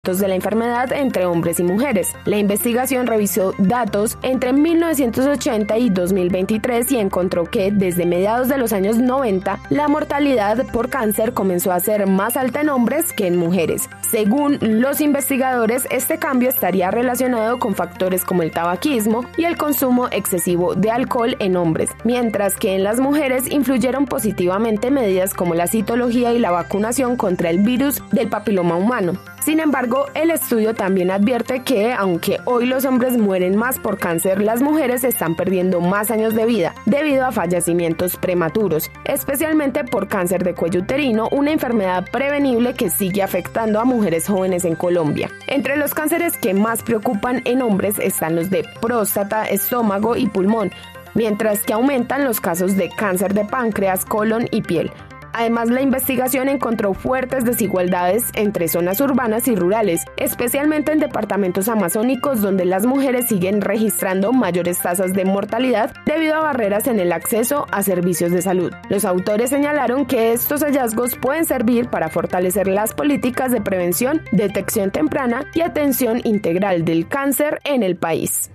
efectos de la enfermedad entre hombres y mujeres. La investigación revisó datos entre 1980 y 2023 y encontró que desde mediados de los años 90 la mortalidad por cáncer comenzó a ser más alta en hombres que en mujeres. Según los investigadores, este cambio estaría relacionado con factores como el tabaquismo y el consumo excesivo de alcohol en hombres, mientras que en las mujeres influyeron positivamente medidas como la citología y la vacunación contra el virus del papiloma humano. Sin embargo, el estudio también advierte que, aunque hoy los hombres mueren más por cáncer, las mujeres están perdiendo más años de vida debido a fallecimientos prematuros, especialmente por cáncer de cuello uterino, una enfermedad prevenible que sigue afectando a mujeres jóvenes en Colombia. Entre los cánceres que más preocupan en hombres están los de próstata, estómago y pulmón, mientras que aumentan los casos de cáncer de páncreas, colon y piel. Además, la investigación encontró fuertes desigualdades entre zonas urbanas y rurales, especialmente en departamentos amazónicos donde las mujeres siguen registrando mayores tasas de mortalidad debido a barreras en el acceso a servicios de salud. Los autores señalaron que estos hallazgos pueden servir para fortalecer las políticas de prevención, detección temprana y atención integral del cáncer en el país.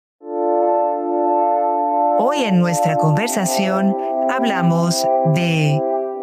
Hoy en nuestra conversación hablamos de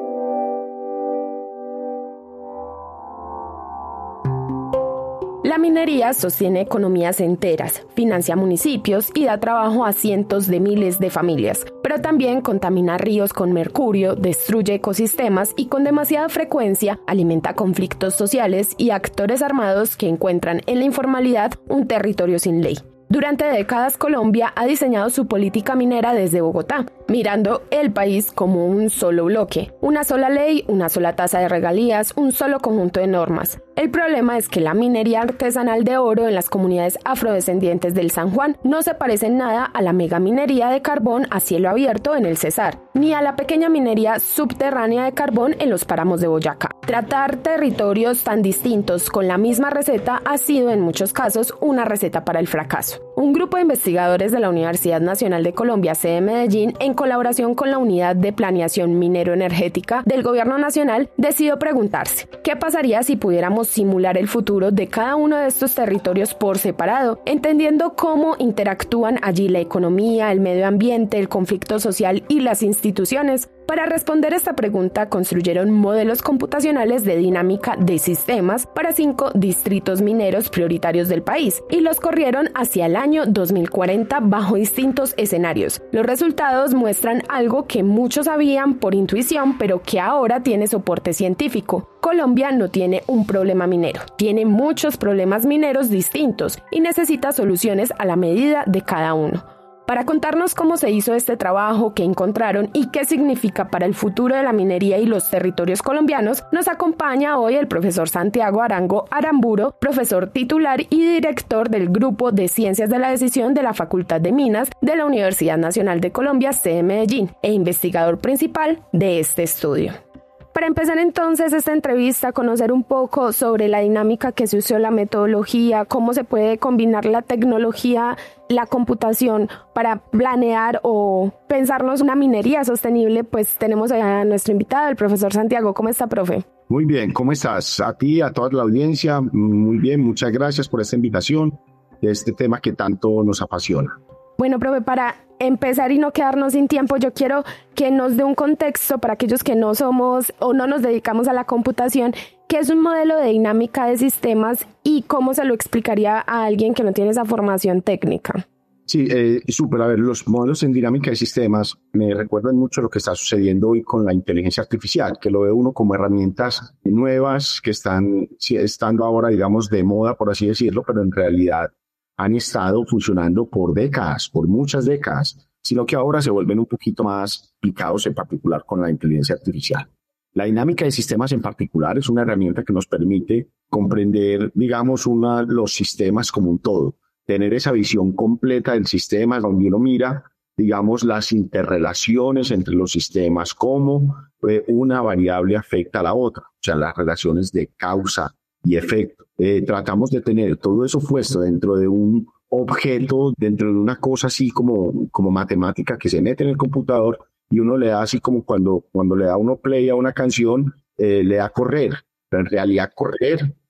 la minería sostiene economías enteras, financia municipios y da trabajo a cientos de miles de familias, pero también contamina ríos con mercurio, destruye ecosistemas y con demasiada frecuencia alimenta conflictos sociales y actores armados que encuentran en la informalidad un territorio sin ley. Durante décadas, Colombia ha diseñado su política minera desde Bogotá, mirando el país como un solo bloque, una sola ley, una sola tasa de regalías, un solo conjunto de normas. El problema es que la minería artesanal de oro en las comunidades afrodescendientes del San Juan no se parece en nada a la megaminería de carbón a cielo abierto en el Cesar, ni a la pequeña minería subterránea de carbón en los páramos de Boyacá. Tratar territorios tan distintos con la misma receta ha sido en muchos casos una receta para el fracaso. Un grupo de investigadores de la Universidad Nacional de Colombia, sede Medellín, en colaboración con la Unidad de Planeación Minero-Energética del Gobierno Nacional, decidió preguntarse, ¿qué pasaría si pudiéramos simular el futuro de cada uno de estos territorios por separado, entendiendo cómo interactúan allí la economía, el medio ambiente, el conflicto social y las instituciones? Para responder esta pregunta, construyeron modelos computacionales de dinámica de sistemas para 5 distritos mineros prioritarios del país y los corrieron hacia el año 2040 bajo distintos escenarios. Los resultados muestran algo que muchos sabían por intuición, pero que ahora tiene soporte científico. Colombia no tiene un problema minero, tiene muchos problemas mineros distintos y necesita soluciones a la medida de cada uno. Para contarnos cómo se hizo este trabajo, qué encontraron y qué significa para el futuro de la minería y los territorios colombianos, nos acompaña hoy el profesor Santiago Arango Aramburo, profesor titular y director del Grupo de Ciencias de la Decisión de la Facultad de Minas de la Universidad Nacional de Colombia, sede Medellín, e investigador principal de este estudio. Para empezar entonces esta entrevista, conocer un poco sobre la dinámica que se usó, la metodología, cómo se puede combinar la tecnología, la computación para planear o pensarnos una minería sostenible, pues tenemos a nuestro invitado, el profesor Santiago. ¿Cómo está, profe? Muy bien, ¿cómo estás? A ti, a toda la audiencia, muy bien, muchas gracias por esta invitación de este tema que tanto nos apasiona. Bueno, profe, para empezar y no quedarnos sin tiempo, yo quiero que nos dé un contexto para aquellos que no somos o no nos dedicamos a la computación, qué es un modelo de dinámica de sistemas y cómo se lo explicaría a alguien que no tiene esa formación técnica. Sí, súper. A ver, los modelos en dinámica de sistemas me recuerdan mucho lo que está sucediendo hoy con la inteligencia artificial, que lo ve uno como herramientas nuevas que están estando ahora, digamos, de moda, por así decirlo, pero en realidad han estado funcionando por décadas, por muchas décadas, sino que ahora se vuelven un poquito más picados, en particular con la inteligencia artificial. La dinámica de sistemas en particular es una herramienta que nos permite comprender, digamos, los sistemas como un todo, tener esa visión completa del sistema donde uno mira, digamos, las interrelaciones entre los sistemas, cómo una variable afecta a la otra, o sea, las relaciones de causa y efecto. Tratamos de tener todo eso puesto dentro de un objeto, dentro de una cosa así como matemática que se mete en el computador y uno le da así como cuando le da uno play a una canción, le da correr. Pero en realidad correr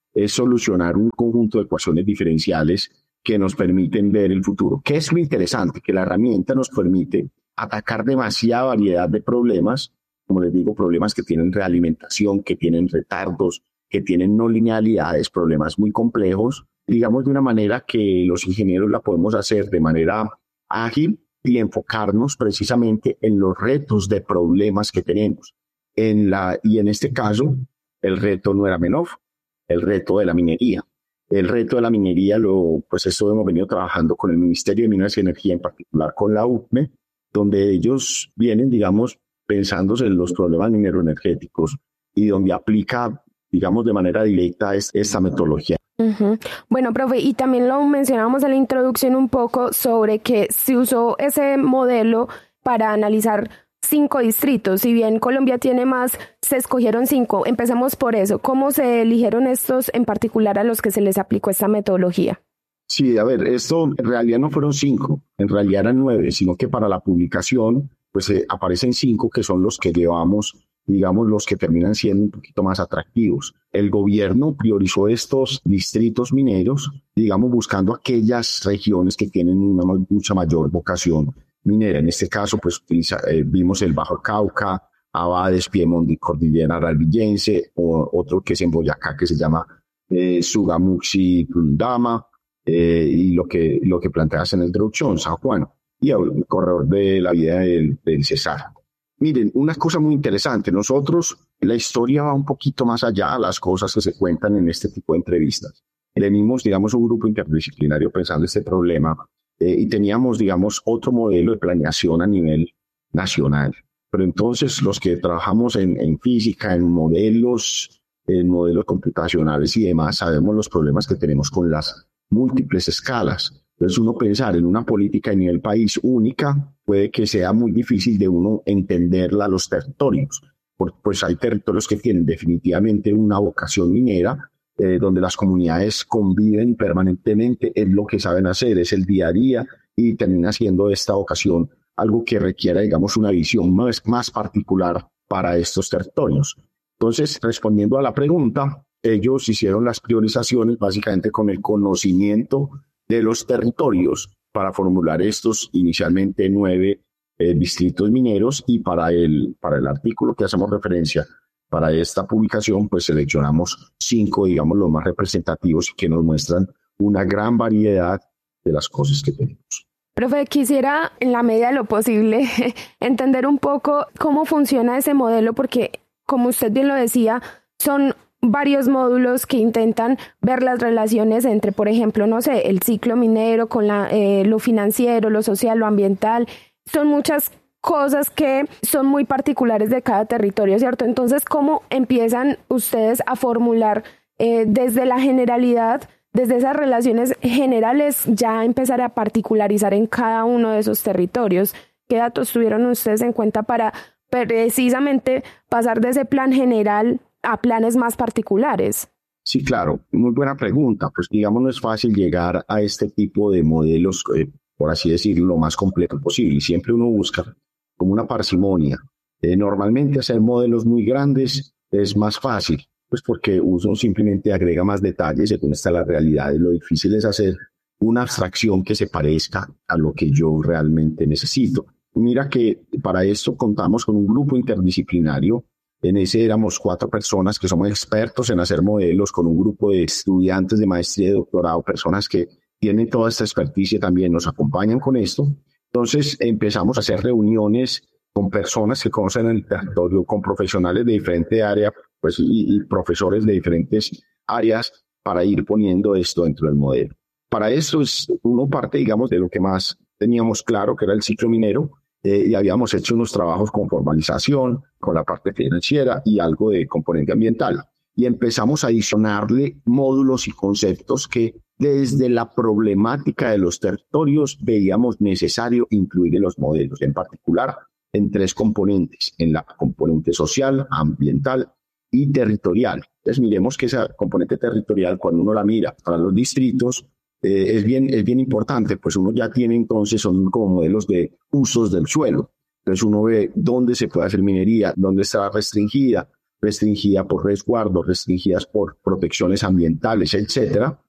es solucionar un conjunto de ecuaciones diferenciales que nos permiten ver el futuro. ¿Qué es lo interesante? Que la herramienta nos permite atacar demasiada variedad de problemas, como les digo, problemas que tienen realimentación, que tienen retardos, que tienen no linealidades, problemas muy complejos, digamos de una manera que los ingenieros la podemos hacer de manera ágil y enfocarnos precisamente en los retos de problemas que tenemos. Y en este caso, el reto no era menor, el reto de la minería. El reto de la minería, pues esto hemos venido trabajando con el Ministerio de Minas y Energía, en particular con la UCME, donde ellos vienen, digamos, pensándose en los problemas mineroenergéticos y donde aplica, digamos, de manera directa esta metodología. Uh-huh. Bueno, profe, y también lo mencionábamos en la introducción un poco sobre que se usó ese modelo para analizar 5 distritos. Si bien Colombia tiene más, se escogieron 5. Empecemos por eso. ¿Cómo se eligieron estos en particular a los que se les aplicó esta metodología? Sí, a ver, esto en realidad no fueron 5, en realidad eran 9, sino que para la publicación pues aparecen 5 que son los que llevamos, digamos, los que terminan siendo un poquito más atractivos. El gobierno priorizó estos distritos mineros, digamos, buscando aquellas regiones que tienen una mucha mayor vocación minera. En este caso, pues vimos el Bajo Cauca, Abades, Piemonte y Cordillera Aralvillense, o otro que es en Boyacá, que se llama Sugamuxi Tundama, y lo que planteas en la introducción, San Juan, y el corredor de la vida del Cesar. Miren, una cosa muy interesante, nosotros, la historia va un poquito más allá de las cosas que se cuentan en este tipo de entrevistas. Tenemos, digamos, un grupo interdisciplinario pensando este problema, y teníamos, digamos, otro modelo de planeación a nivel nacional. Pero entonces los que trabajamos en física, en modelos computacionales y demás, sabemos los problemas que tenemos con las múltiples escalas. Entonces uno pensar en una política a nivel país única puede que sea muy difícil de uno entenderla a los territorios. Pues hay territorios que tienen definitivamente una vocación minera, donde las comunidades conviven permanentemente, es lo que saben hacer, es el día a día, y termina siendo esta vocación algo que requiera, digamos, una visión más particular para estos territorios. Entonces, respondiendo a la pregunta, ellos hicieron las priorizaciones básicamente con el conocimiento de los territorios para formular estos inicialmente 9 distritos mineros, y para el artículo que hacemos referencia para esta publicación, pues seleccionamos 5, digamos, los más representativos y que nos muestran una gran variedad de las cosas que tenemos. Profe, quisiera, en la medida de lo posible, entender un poco cómo funciona ese modelo, porque, como usted bien lo decía, son varios módulos que intentan ver las relaciones entre, por ejemplo, no sé, el ciclo minero con lo financiero, lo social, lo ambiental. Son muchas cosas que son muy particulares de cada territorio, ¿cierto? Entonces, ¿cómo empiezan ustedes a formular desde la generalidad, desde esas relaciones generales, ya empezar a particularizar en cada uno de esos territorios? ¿Qué datos tuvieron ustedes en cuenta para precisamente pasar de ese plan general a planes más particulares? Sí, claro, muy buena pregunta. Pues digamos, no es fácil llegar a este tipo de modelos, por así decirlo, lo más completo posible. Y siempre uno busca como una parsimonia. Normalmente hacer modelos muy grandes es más fácil, pues porque uno simplemente agrega más detalles según está la realidad. Lo difícil es hacer una abstracción que se parezca a lo que yo realmente necesito. Mira que para esto contamos con un grupo interdisciplinario. En ese éramos 4 personas que somos expertos en hacer modelos, con un grupo de estudiantes de maestría y doctorado, personas que tienen toda esta experticia también, nos acompañan con esto. Entonces empezamos a hacer reuniones con personas que conocen el territorio, con profesionales de diferente área, pues, y profesores de diferentes áreas, para ir poniendo esto dentro del modelo. Para eso uno parte, digamos, de lo que más teníamos claro, que era el ciclo minero, y habíamos hecho unos trabajos con formalización, con la parte financiera y algo de componente ambiental. Y empezamos a adicionarle módulos y conceptos que desde la problemática de los territorios veíamos necesario incluir en los modelos, en particular en 3 componentes, en la componente social, ambiental y territorial. Entonces miremos que esa componente territorial, cuando uno la mira para los distritos, es bien importante, pues uno ya tiene entonces, son como modelos de usos del suelo. Entonces uno ve dónde se puede hacer minería, dónde está restringida, restringida por resguardos, restringidas por protecciones ambientales, etcétera.